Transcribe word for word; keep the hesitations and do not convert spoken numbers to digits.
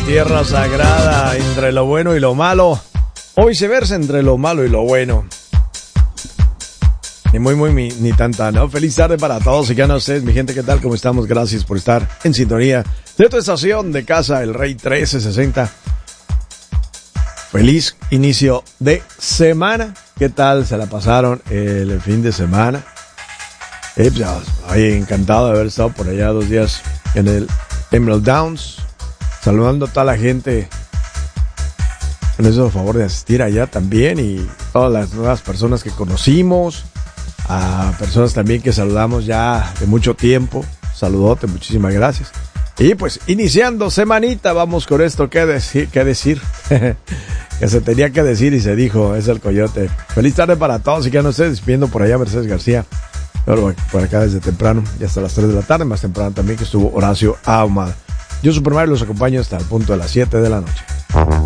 tierra sagrada, entre lo bueno y lo malo, o viceversa, entre lo malo y lo bueno. Ni muy, muy, ni, ni tanta, ¿no? Feliz tarde para todos y que no ustedes, mi gente, ¿qué tal? ¿Cómo estamos? Gracias por estar en sintonía de tu estación de casa, El Rey trece sesenta. Feliz inicio de semana. ¿Qué tal se la pasaron el fin de semana? Eh, pues, ay, encantado de haber estado por allá dos días en el Emerald Downs, saludando a toda la gente que nos hizo el favor de asistir allá también, y todas las nuevas personas que conocimos, a personas también que saludamos ya de mucho tiempo. Saludote, muchísimas gracias. Y pues iniciando semanita, vamos con esto. ¿Qué decir? ¿Qué decir? Que se tenía que decir y se dijo, es el Coyote. Feliz tarde para todos y que no estés despidiendo por allá Mercedes García. Pero por acá desde temprano, ya hasta las tres de la tarde, más temprano también que estuvo Horacio Ahumada. Yo, Super Mario, los acompaño hasta el punto de las siete de la noche.